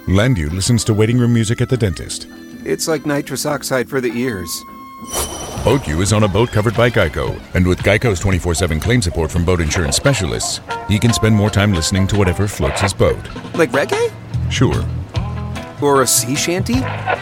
Landu listens to waiting room music at the dentist. It's like nitrous oxide for the ears. Boatyou is on a boat covered by Geico, and with Geico's 24/7 claim support from boat insurance specialists, he can spend more time listening to whatever floats his boat. Like reggae? Sure. Or a sea shanty?